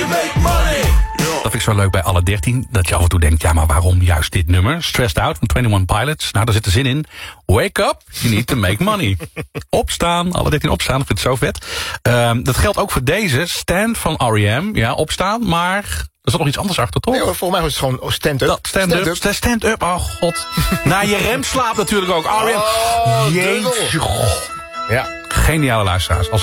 to make money. Dat vind ik zo leuk bij alle 13. Dat je af en toe denkt, ja, maar waarom juist dit nummer? Stressed Out van 21 Pilots. Nou, daar zit de zin in. Wake up, you need to make money. Opstaan, alle 13 opstaan. Ik vind het zo vet. Dat geldt ook voor deze. Stand van R.E.M. Ja, opstaan, maar er zat nog iets anders achter, toch? Nee, volgens mij was het gewoon stand-up. Stand-up, oh god. Na je remslaap natuurlijk ook. R.E.M. Oh, Jeetje, god. Ja. Geniale luisteraars. Als